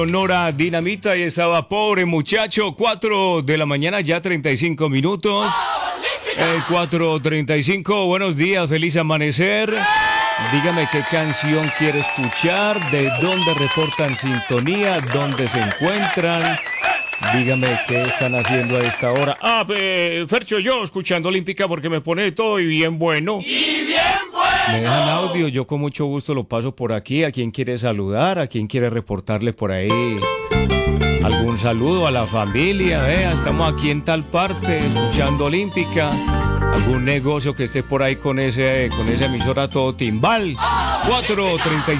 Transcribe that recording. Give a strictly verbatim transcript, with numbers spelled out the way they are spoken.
Nora Dinamita y estaba pobre muchacho, cuatro de la mañana, ya treinta y cinco minutos. Eh, cuatro treinta y cinco, buenos días, feliz amanecer. Dígame qué canción quiere escuchar, de dónde reportan sintonía, dónde se encuentran. Dígame qué están haciendo a esta hora. Ah, eh, Fercho, yo escuchando Olímpica porque me pone todo y bien bueno. Y bien bueno. Me dejan audio, yo con mucho gusto lo paso por aquí. ¿A quién quiere saludar? ¿A quién quiere reportarle por ahí algún saludo a la familia? Vea, estamos aquí en tal parte escuchando Olímpica. Algún negocio que esté por ahí con ese con esa emisora todo timbal. cuatro treinta y